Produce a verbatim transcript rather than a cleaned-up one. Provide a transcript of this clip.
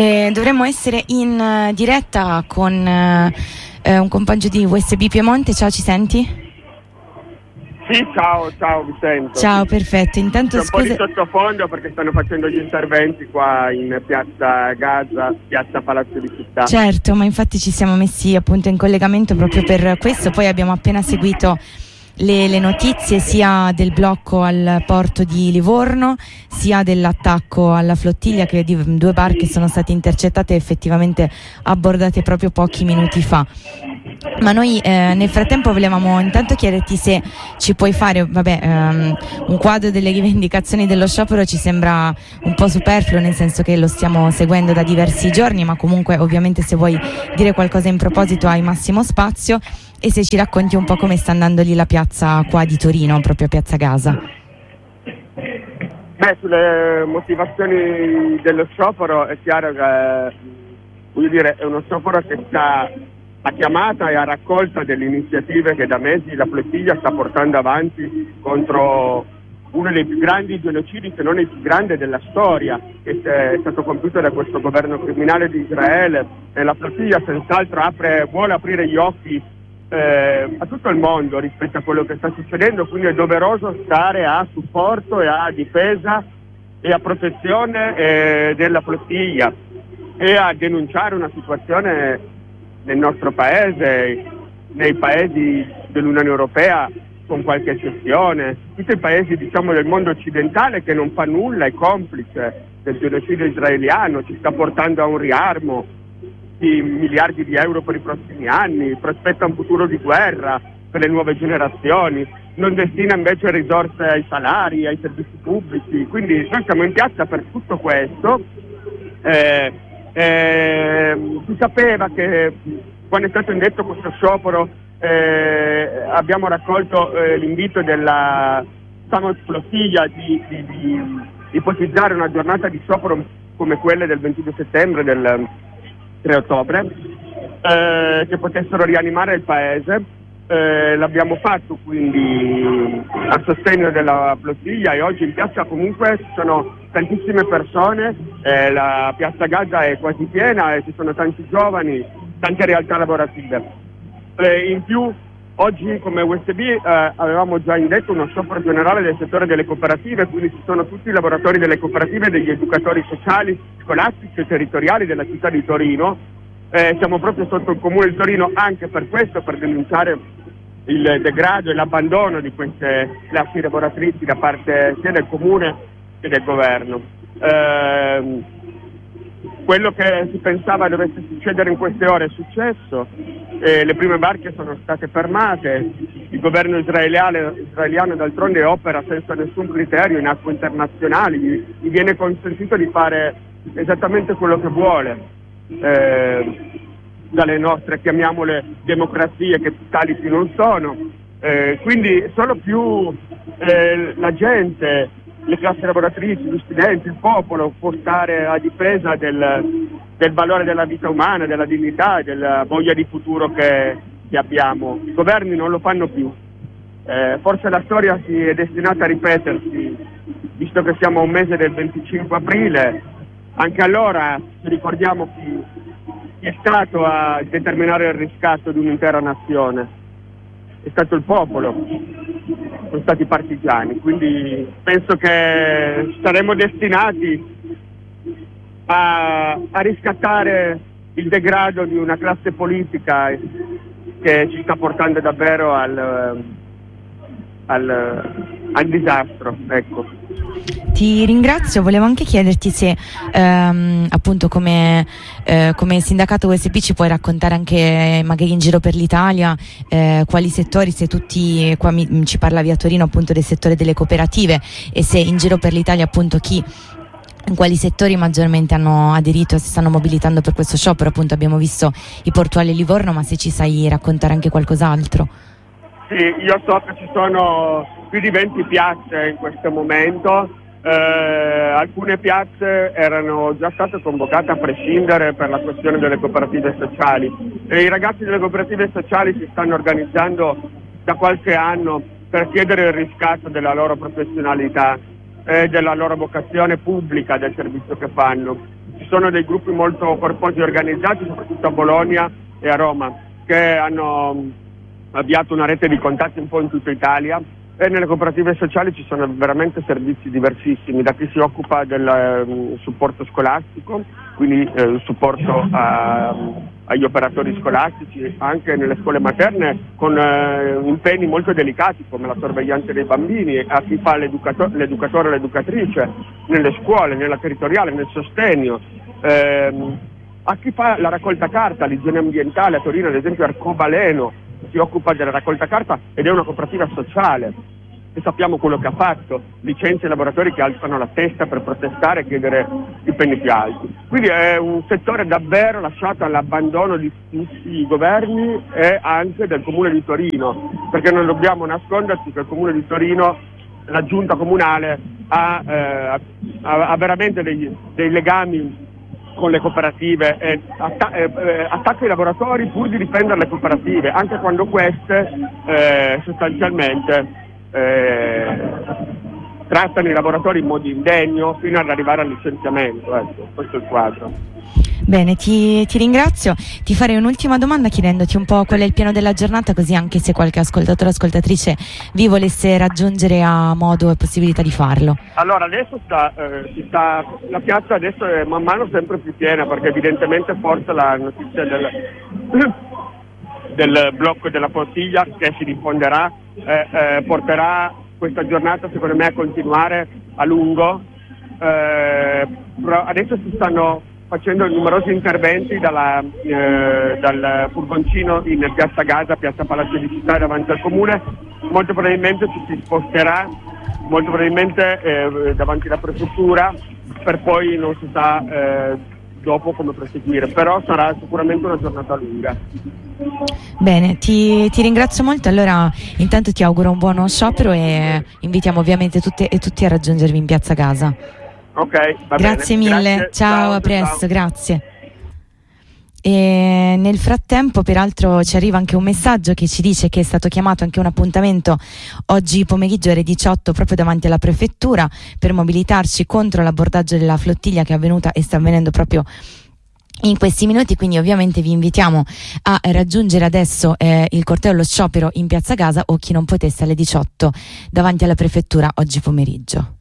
Eh, dovremmo essere in uh, diretta con uh, un compagno di U S B Piemonte. Ciao, ci senti? Sì, ciao, ciao, vi sento. Ciao, perfetto. Intanto c'è un scusa... po' di sottofondo perché stanno facendo gli interventi qua in piazza Gaza, piazza Palazzo di Città. Certo, ma infatti ci siamo messi appunto in collegamento proprio per questo. Poi abbiamo appena seguito le, le notizie sia del blocco al porto di Livorno sia dell'attacco alla flottiglia, che di due barche sono state intercettate e effettivamente abbordate proprio pochi minuti fa. Ma noi eh, nel frattempo volevamo intanto chiederti se ci puoi fare vabbè, um, un quadro delle rivendicazioni dello sciopero. Ci sembra un po' superfluo, nel senso che lo stiamo seguendo da diversi giorni, ma comunque ovviamente se vuoi dire qualcosa in proposito hai massimo spazio, e se ci racconti un po' come sta andando lì la piazza qua di Torino, proprio Piazza Gaza. Beh, sulle motivazioni dello sciopero è chiaro che voglio dire, è uno sciopero che sta a chiamata e a raccolta delle iniziative che da mesi la flottiglia sta portando avanti contro uno dei più grandi genocidi, se non il più grande della storia, che è stato compiuto da questo governo criminale di Israele. E la flottiglia senz'altro apre, vuole aprire gli occhi eh, a tutto il mondo rispetto a quello che sta succedendo, quindi è doveroso stare a supporto e a difesa e a protezione eh, della flottiglia e a denunciare una situazione nel nostro paese, nei paesi dell'Unione Europea con qualche eccezione, tutti i paesi diciamo del mondo occidentale che non fa nulla, è complice del genocidio israeliano, ci sta portando a un riarmo di miliardi di euro per i prossimi anni, prospetta un futuro di guerra per le nuove generazioni, non destina invece risorse ai salari, ai servizi pubblici, quindi noi siamo in piazza per tutto questo. Eh, Eh, si sapeva che quando è stato indetto questo sciopero eh, abbiamo raccolto eh, l'invito della Samos Flottiglia di, di, di ipotizzare una giornata di sciopero come quelle del ventidue settembre, del tre ottobre, eh, che potessero rianimare il paese. Eh, l'abbiamo fatto quindi a sostegno della flottiglia, e oggi in piazza comunque ci sono tantissime persone, eh, la piazza Gaza è quasi piena e ci sono tanti giovani, tante realtà lavorative. Eh, in più oggi come U S B eh, avevamo già indetto uno sciopero generale del settore delle cooperative, quindi ci sono tutti i lavoratori delle cooperative, degli educatori sociali, scolastici e territoriali della città di Torino. Eh, siamo proprio sotto il comune di Torino anche per questo, per denunciare il degrado e l'abbandono di queste classi lavoratrici da parte sia del comune che del governo. Eh, quello che si pensava dovesse succedere in queste ore è successo, eh, le prime barche sono state fermate, il governo israeliano, israeliano d'altronde opera senza nessun criterio in acque internazionali, gli, gli viene consentito di fare esattamente quello che vuole. Eh, dalle nostre, chiamiamole, democrazie, che tali più non sono, eh, quindi solo più eh, la gente, le classi lavoratrici, gli studenti, il popolo può stare a difesa del, del valore della vita umana, della dignità e della voglia di futuro che, che abbiamo. I governi non lo fanno più, eh, forse la storia si è destinata a ripetersi, visto che siamo a un mese del venticinque aprile. Anche allora ci ricordiamo chi Chi è stato a determinare il riscatto di un'intera nazione? È stato il popolo, sono stati i partigiani, quindi penso che saremo destinati a, a riscattare il degrado di una classe politica che ci sta portando davvero al, al, al disastro, ecco. Ti ringrazio, volevo anche chiederti se ehm, appunto come, eh, come sindacato U S B ci puoi raccontare anche magari in giro per l'Italia eh, quali settori, se tutti, qua mi, ci parlavi a Torino appunto del settore delle cooperative, e se in giro per l'Italia appunto chi, in quali settori maggiormente hanno aderito e si stanno mobilitando per questo sciopero. Appunto abbiamo visto i portuali a Livorno, ma se ci sai raccontare anche qualcos'altro. Sì, io so che ci sono più di venti piazze in questo momento. Eh, alcune piazze erano già state convocate a prescindere per la questione delle cooperative sociali, e i ragazzi delle cooperative sociali si stanno organizzando da qualche anno per chiedere il riscatto della loro professionalità e della loro vocazione pubblica del servizio che fanno. ci sono dei gruppi molto corposi e organizzati, soprattutto a Bologna e a Roma, che hanno avviato una rete di contatti un po' in tutta Italia, e nelle cooperative sociali ci sono veramente servizi diversissimi, da chi si occupa del eh, supporto scolastico, quindi eh, il supporto a, agli operatori scolastici, anche nelle scuole materne con eh, impegni molto delicati come la sorveglianza dei bambini, a chi fa l'educato- l'educatore o l'educatrice nelle scuole, nella territoriale, nel sostegno, ehm, a chi fa la raccolta carta, l'igiene ambientale. A Torino ad esempio Arcobaleno si occupa della raccolta carta ed è una cooperativa sociale, e sappiamo quello che ha fatto, licenzia i lavoratori che alzano la testa per protestare e chiedere i penny più alti. Quindi è un settore davvero lasciato all'abbandono di tutti i governi e anche del Comune di Torino, perché non dobbiamo nasconderci che il Comune di Torino, la giunta comunale, ha, eh, ha, ha veramente dei, dei legami con le cooperative, e atta- eh, attacca i lavoratori pur di difendere le cooperative, anche quando queste eh, sostanzialmente eh, trattano i lavoratori in modo indegno fino ad arrivare al licenziamento. Ecco, questo è il quadro. Bene, ti, ti ringrazio. Ti farei un'ultima domanda chiedendoti un po' qual è il piano della giornata, così anche se qualche ascoltatore o ascoltatrice vi volesse raggiungere a modo e possibilità di farlo. Allora adesso sta, eh, si sta, la piazza adesso è man mano sempre più piena, perché evidentemente forse la notizia del, del blocco della Portiglia che si diffonderà eh, eh, porterà questa giornata secondo me a continuare a lungo. Eh, però adesso si stanno facendo numerosi interventi dalla, eh, dal furgoncino in piazza Gaza, piazza Palazzo di Città davanti al comune. Molto probabilmente ci si sposterà, molto probabilmente eh, davanti alla prefettura, per poi non si sa eh, dopo come proseguire, però sarà sicuramente una giornata lunga. Bene, ti, ti ringrazio molto. Allora intanto ti auguro un buono sciopero e invitiamo ovviamente tutte e tutti a raggiungervi in piazza Gaza. Ok, va grazie bene. mille, Grazie. ciao, ciao, a presto, ciao. Grazie. E nel frattempo peraltro ci arriva anche un messaggio che ci dice che è stato chiamato anche un appuntamento oggi pomeriggio ore diciotto proprio davanti alla prefettura per mobilitarci contro l'abordaggio della flottiglia che è avvenuta e sta avvenendo proprio in questi minuti, quindi ovviamente vi invitiamo a raggiungere adesso eh, il corteo allo sciopero in piazza Gaza, o chi non potesse alle diciotto davanti alla prefettura oggi pomeriggio.